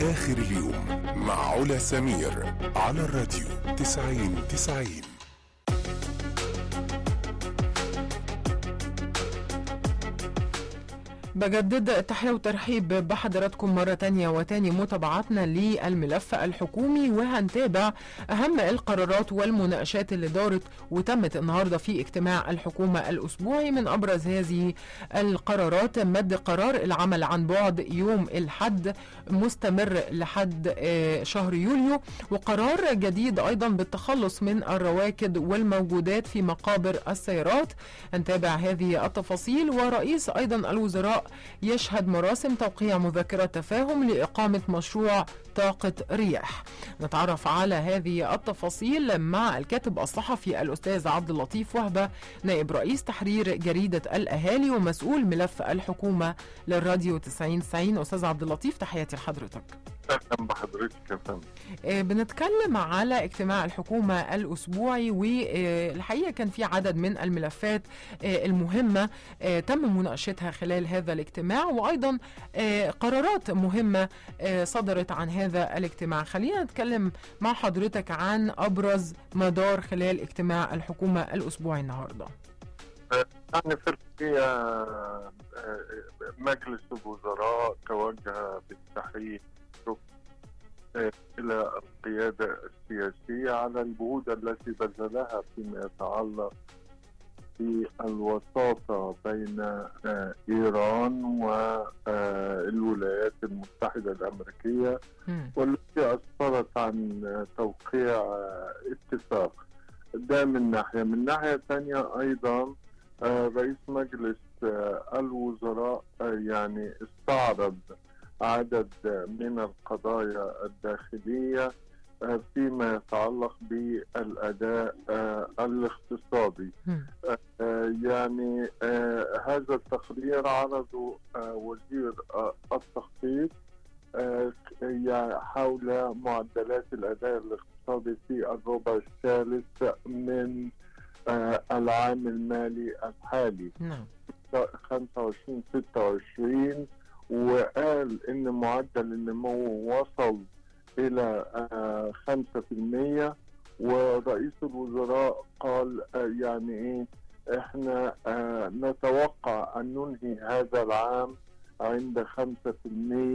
آخر اليوم مع علا سمير على الراديو 90-90. بجدد التحية والترحيب بحضراتكم مرة تانية وتاني متابعتنا للملف الحكومي، وهنتابع أهم القرارات والمناقشات اللي دارت وتمت النهاردة في اجتماع الحكومة الأسبوعي. من أبرز هذه القرارات مد قرار العمل عن بعد يوم الحد مستمر لحد شهر يوليو، وقرار جديد أيضا بالتخلص من الرواكد والموجودات في مقابر السيارات. هنتابع هذه التفاصيل. ورئيس أيضا الوزراء يشهد مراسم توقيع مذكرة تفاهم لإقامة مشروع طاقة رياح. نتعرف على هذه التفاصيل مع الكاتب الصحفي الأستاذ عبد اللطيف وهبة، نائب رئيس تحرير جريدة الأهالي ومسؤول ملف الحكومة للراديو 90-90. أستاذ عبد اللطيف، تحياتي لحضرتك. أهلا بحضرتك يا فندم. بنتكلم على اجتماع الحكومة الأسبوعي، والحقيقة كان في عدد من الملفات المهمة تم مناقشتها خلال هذا الاجتماع، وأيضا قرارات مهمة صدرت عن هذا الاجتماع. خلينا نتكلم مع حضرتك عن أبرز ما دار خلال اجتماع الحكومة الأسبوعي النهاردة. يعني في الحقيقة مجلس الوزراء توجه بالتحية إلى القيادة السياسية على الجهود التي بذلها فيما يتعلق بالوساطة بين إيران والولايات المتحدة الأمريكية، والتي أسفرت عن توقيع اتفاق. ده من ناحية. من ناحية ثانية أيضا رئيس مجلس الوزراء يعني استعرض عدد من القضايا الداخلية فيما يتعلق بالأداء الاقتصادي. يعني هذا التقرير عرضه وزير التخطيط حول معدلات الأداء الاقتصادي في الربع الثالث من العام المالي الحالي 25-26، وقال إن معدل النمو وصل إلى 5%. ورئيس الوزراء قال يعني إيه، إحنا نتوقع أن ننهي هذا العام عند 5%.